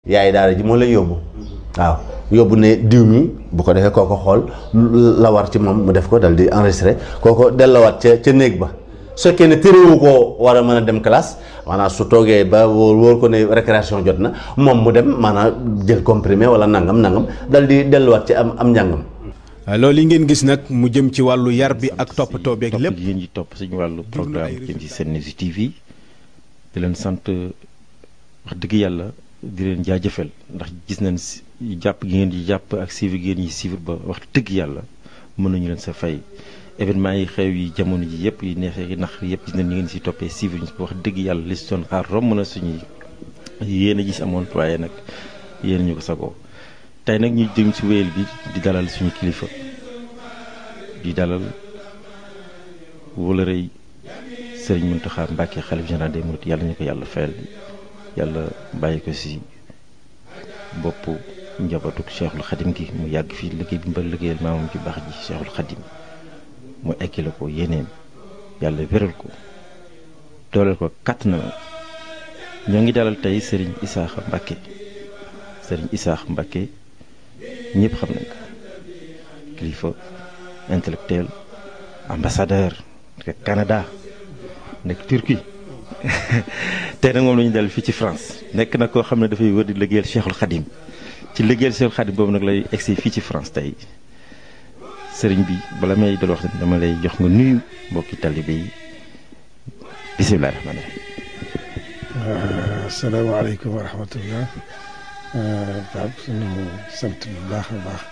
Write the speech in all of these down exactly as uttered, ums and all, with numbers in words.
yaay daara ji moo lay yóbbu waaw yóbbu ne diw mi bu ko defee kooko xool la war ci moom mu def ko dal di enregistré kooko delloowaat ca ca néeg ba su fekkee ne téréwu koo war a mën a dem classe maanaam su toogee ba wóor wóor ko ne récréation jot na moom mu dem maanaam jël comprimé wala nangam nangam dal di delluwaat ci am am njàngam. loolu yi ngeen gis nag mu jëm ci wàllu yar bi ak toppatoo beeg lépp yéen ñi topp suñu wàllu programme jëm ci Senews T V di leen sant wax dëgg yàlla di leen jaajëfal ndax gis nañ jàpp gi ngeen di jàpp ak suivre gi ngeen di suivre ba wax dëgg yàlla mën nañu leen sa fay événement yi xew yi jamono ji yëpp yi neexee yi nax yëpp gis nañ ni ngeen si toppee suivre ñu wax dëgg yàlla li si doon xaar romb na suñuy yéen a gis amoon waaye nag yéen ñu ko sagoo tey nag ñu jëm si wéyal bi di dalal suñu kilifa di dalal wala rëy Sëriñ Mountakha Mbacké xalif général des mourides yàlla ñu ko yàlla fayal yàlla bàyyi ko si bopp njabootu Cheikhul Khadim gi mu yàgg fii liggéey bi mbal liggéeyal maamam ci baax ji Cheikhul Khadim mu ekki la ko yeneen yàlla wéral ko dooleel ko kàtt na ñoo ngi dalal tey Sëriñ Isaaxa Mbacké Sëriñ Isaaxa Mbacké ñëpp xam nañ ko kilifa intellectuel ambassadeur nekk Canada nekk Turquie tey nag moom la ñu dal fii ci France nekk na koo xam ne dafay wër di liggéeyal Cheikhul Khadim ci liggéeyal Cheikhul Khadim boobu nag lay egsi fii ci France tey sëriñ bi bala may dal wax dama lay jox nga nuyu mbokki talibé yi bisimilah rahmaani rahiim. asalaamaaleykum wa rahmatullah. Pape sunu sant bu baax a baax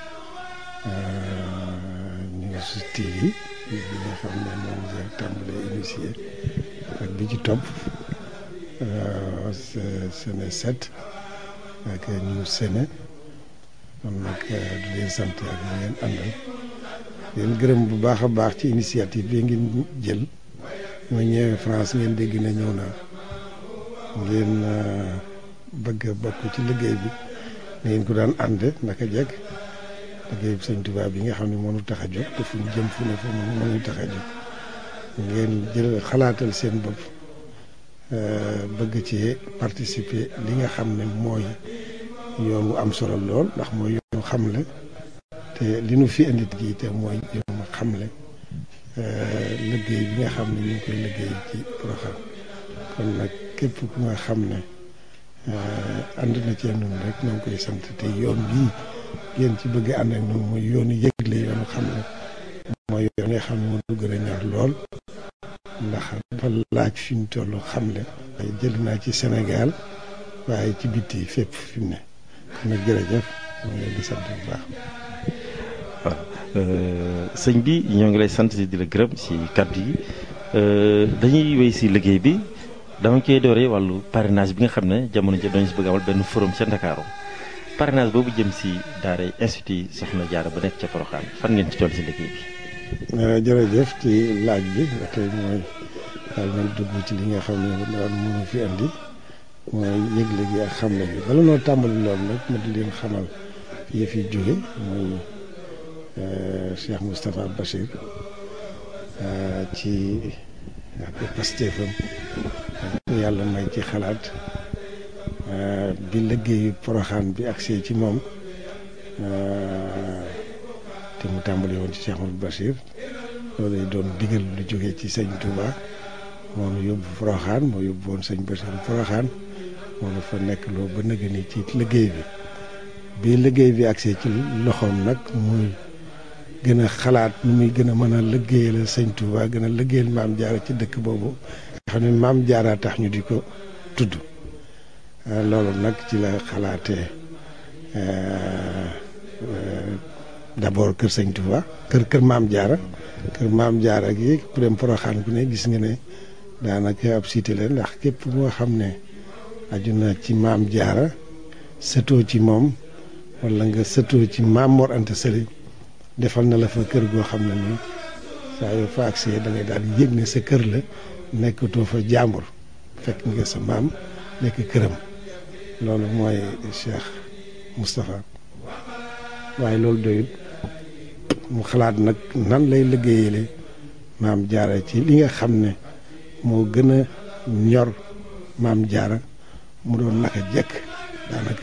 News T V bi nga xam ne moom nga tàmbalee initié ak bi ci topp Sene sept ak News Sene kon nag di leen sant ak ñu ngeen àndal leen gërëm bu baax a baax ci initiative bi ngeen jël ma ñëwee France ngeen dégg na ñëw naa ngeen bëgg a bokk ci liggéey bi ngeen ko daan ànde naka jekk liggéey bi Sëñ Tuubaa bi nga xam ne moo ñu tax a jóg te fu ñu jëm fu ne fa moo ñu tax a jóg ngeen jël xalaatal seen bopp bëgg ci participer li nga xam ne mooy yoon wu am solo lool ndax mooy yoonu xamle te li nu fi indi gi te mooy yoonu xamle liggéey bi nga xam ne ñu ngi koy liggéey ci Porokhane kon nag képp ku nga xam ne ànd na ci noonu rek ñoo ngi koy sant te yoon bii ngeen ci bëgg ànd ak noonu mooy yoonu yëgle yoonu xam ne mooy yoon nga xam ne moo gën a ñor lool ndax dafa laaj fi ñu toll xam ne waaye jël naa ci Sénégal waaye ci bitti fépp fi mu ne kon nag jërëjëf moo ngi leen di sant bu baax. waaw sëñ bi ñoo ngi lay sant di la gërëm si kàddu yi dañuy wéy si liggéey bi. dama koy dooree wàllu parrainage bi nga xam ne jamono ji dañu si bëgg amal benn forum ca Ndakaaru parrainage boobu jëm si daara institut Soxna Jaara ba nekk ca Porokhane fan ngeen ci toll si liggéey bi. jërëjëf ci laaj bi tey mooy daal man dugg ci li nga xam ne daal mënu fi andi mooy yëgle gi ak xamle bi bala noo tàmbali loolu nag ma di leen xamal fi fi jóge mooy Cheikh Moustapha Bachir ci ak Pastefam yàlla may ci xalaat bi liggéeyu Porokhane bi agsee ci moom te mu tàmbali woon ci Cheikh Mouhamadou Bachir loolu doon digal lu jógee ci sëñ Touba moom yóbbu Porokhane moo yóbbu woon sëñ Bachir Porokhane moom dafa nekk loo ba nëgë ni ci liggéey bi bi liggéey bi agsee ci loxoom nag muy gën a xalaat nu muy gën a mën a liggéeyal sëñ Touba gën a liggéeyal Maam Jaara ci dëkk boobu xam ne Maam Jaara tax ñu di ko tudd loolu nag ci la xalaatee d'abord kër sëñ Touba kër kër Maam Jaara kër Maam Jaara gi ku dem Porokhane ku ne gis nga ne daanaka ab cité la ndax képp moo xam ne aju na ci Maam Jaara sëtoo ci moom wala nga sëtoo ci Maam Mor Anta Sali defal na la fa kër goo xam ne nii saa yoo fa agsee da ngay daal di yëg ne sa kër la nekkatoo fa jàmbur fekk nga sa maam nekk këram loolu mooy Cheikh Moustapha waaye loolu doyut mu xalaat nag nan lay liggéeyale Maam Jaara ci li nga xam ne moo gën a ñor Maam Jaara mu doon naka jekk daanaka